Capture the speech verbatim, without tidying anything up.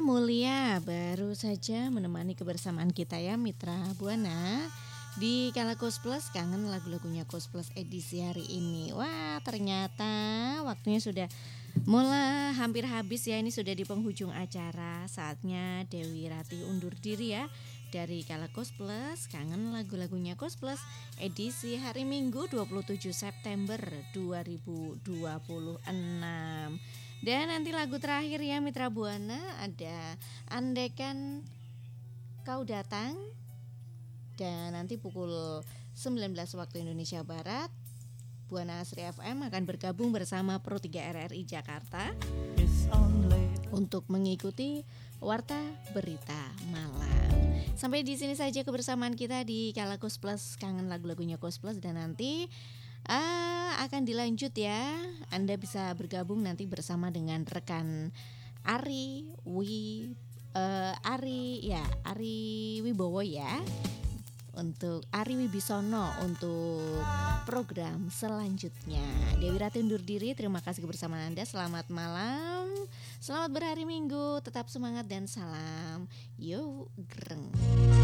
Mulia baru saja menemani kebersamaan kita ya Mitra Buana di Kala Koes Plus, kangen lagu-lagunya Koes Plus edisi hari ini. Wah, ternyata waktunya sudah mulai hampir habis ya. Ini sudah di penghujung acara. Saatnya Dewi Ratih undur diri ya dari Kala Koes Plus, kangen lagu-lagunya Koes Plus edisi hari Minggu dua puluh tujuh September dua ribu dua puluh enam. Dan nanti lagu terakhir ya Mitra Buana ada Andaikan Kau Datang. Dan nanti pukul sembilan belas waktu Indonesia Barat Buana Asri F M akan bergabung bersama Pro tiga R R I Jakarta untuk mengikuti Warta Berita Malam. Sampai di sini saja kebersamaan kita di Kala Koes Plus, kangen lagu-lagunya Koes Plus. Dan nanti uh, akan dilanjut ya. Anda bisa bergabung nanti bersama dengan rekan Ari Wi uh, Ari ya Ari Wibowo ya, untuk Ari Wibisono untuk program selanjutnya. Dewi Ratih undur diri. Terima kasih kebersamaan Anda. Selamat malam, selamat berhari Minggu, tetap semangat dan salam yo greng.